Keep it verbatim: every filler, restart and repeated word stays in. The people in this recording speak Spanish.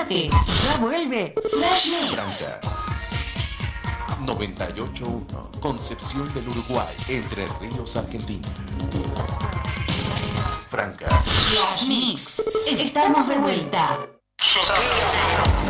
Quédate, ya vuelve Flash Mix. Franca. noventa y ocho punto uno. Concepción del Uruguay. Entre Ríos, Argentina. Franca. Flash Mix. Estamos de vuelta.